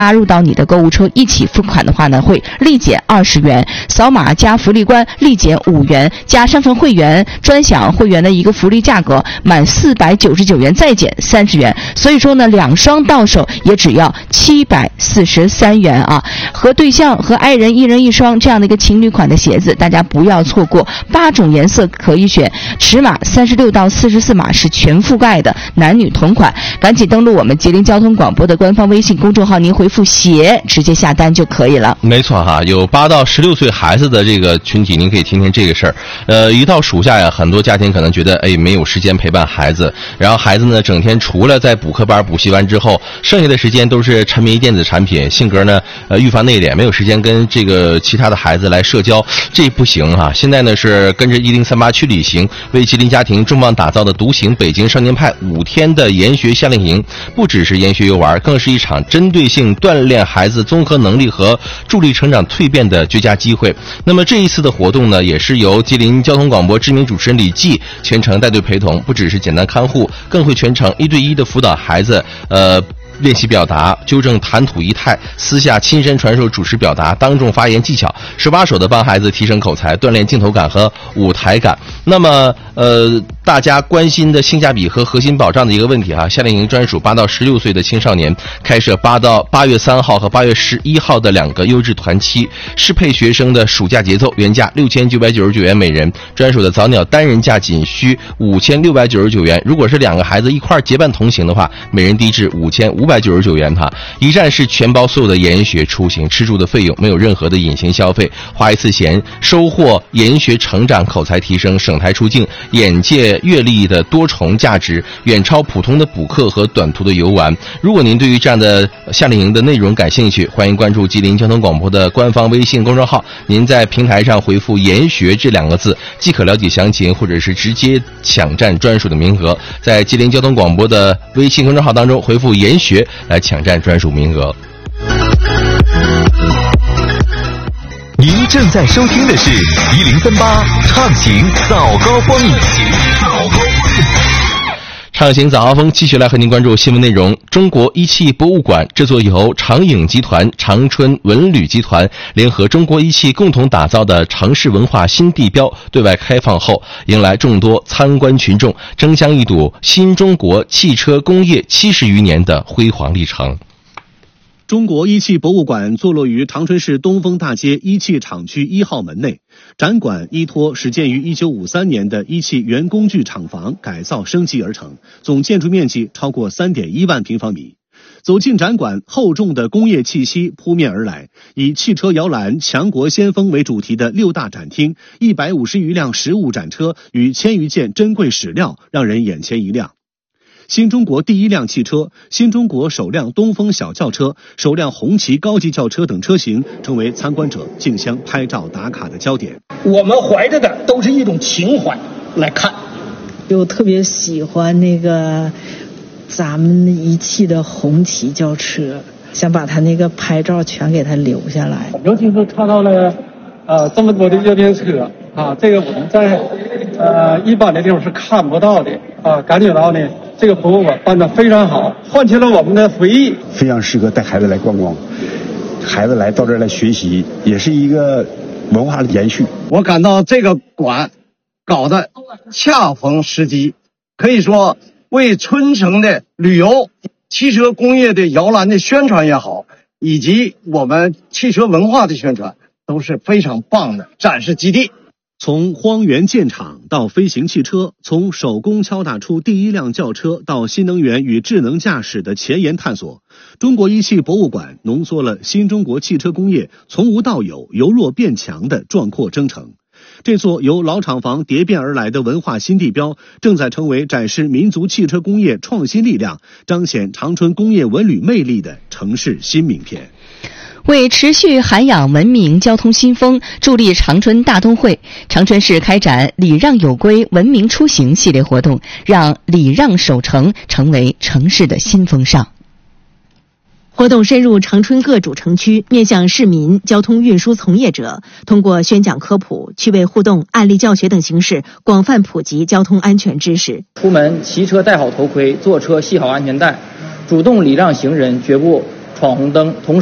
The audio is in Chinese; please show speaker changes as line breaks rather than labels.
加入到你的购物车一起付款的话呢，会立减20元，扫码加福利关立减5元，加身份会员专享会员的一个福利价格，满499元再减30元。所以说呢，2双到手也只要743元啊！和对象和爱人一人1双这样的一个情侣款的鞋子，大家不要错过，8种颜色可以选，尺码36到44码是全覆盖的，男女同款。赶紧登录我们吉林交通广播的官方微信公众号，您回复鞋直接下单就可以了。
没错哈，有8到16岁孩子的这个群体，您可以听听这个事儿。一到暑假呀，很多家庭可能觉得没有时间陪伴孩子，然后孩子呢整天除了在补课班补习完之后，剩下的时间都是沉迷电子产品，性格呢愈发内敛，没有时间跟这个其他的孩子来社交，这不行哈。现在呢是跟着1038去旅行，为吉林家庭重磅打造的独行北京少年派5天的研学夏令营，不只是研学游玩，更是一场针对性锻炼孩子综合能力和助力成长蜕变的绝佳机会。那么这一次的活动呢，也是由吉林交通广播知名主持人李记全程带队陪同，不只是简单看护，更会全程1对1的辅导孩子练习表达，纠正谈吐仪态，私下亲身传授主持表达、当众发言技巧，手把手的帮孩子提升口才，锻炼镜头感和舞台感。那么大家关心的性价比和核心保障的一个问题哈，夏令营专属8到16岁的青少年，开设8月3号和8月11号的2个优质团期，适配学生的暑假节奏，原价6999元每人，专属的早鸟单人价仅需5699元。如果是2个孩子一块结伴同行的话，每人低至5599元哈。一站式全包所有的研学出行吃住的费用，没有任何的隐形消费，花一次钱收获研学成长、口才提升、省台出境、眼界阅历的多重价值，远超普通的补课和短途的游玩。如果您对于这样的夏令营的内容感兴趣，欢迎关注吉林交通广播的官方微信公众号，您在平台上回复研学这2个字，既可了解详情，或者是直接抢占专属的名额。在吉林交通广播的微信公众号当中回复研学来抢占专属名额。
您正在收听的是1038畅行早高峰。
畅行早高峰继续来和您关注新闻内容。中国一汽博物馆，这座由长影集团、长春文旅集团联合中国一汽共同打造的城市文化新地标对外开放后，迎来众多参观群众，争相一睹新中国汽车工业70余年的辉煌历程。
中国一汽博物馆坐落于长春市东风大街一汽厂区1号门内，展馆依托始建于1953年的一汽原工具厂房改造升级而成，总建筑面积超过3.1万平方米。走进展馆，厚重的工业气息扑面而来，以汽车摇篮、强国先锋为主题的6大展厅，150余辆实物展车与1000余件珍贵史料，让人眼前一亮。新中国第1辆汽车、新中国首辆东风小轿车、首辆红旗高级轿车等车型，成为参观者竞相拍照打卡的焦点。
我们怀着的都是一种情怀来看，
就特别喜欢那个咱们一汽的红旗轿车，想把他那个拍照全给他留下来。
尤其是看到了这么多的阅兵车啊，这个我们在一般的地方是看不到的啊，感觉到呢这个博物馆办得非常好，唤起了我们的回忆，
非常适合带孩子来逛逛，孩子到这儿来学习，也是一个文化的延续。
我感到这个馆搞得恰逢时机，可以说为春城的旅游、汽车工业的摇篮的宣传也好，以及我们汽车文化的宣传，都是非常棒的展示基地。
从荒原建厂到飞行汽车，从手工敲打出第1辆轿车到新能源与智能驾驶的前沿探索，中国一汽博物馆浓缩了新中国汽车工业从无到有、由弱变强的壮阔征程。这座由老厂房蝶变而来的文化新地标，正在成为展示民族汽车工业创新力量、彰显长春工业文旅魅力的城市新名片。
为持续涵养文明交通新风，助力长春大都会，长春市开展礼让有规文明出行系列活动，让礼让守城成为城市的新风尚。
活动深入长春各主城区，面向市民、交通运输从业者，通过宣讲科普、趣味互动、案例教学等形式，广泛普及交通安全知识。
出门骑车戴好头盔，坐车系好安全带，主动礼让行人，绝不
闯红灯，同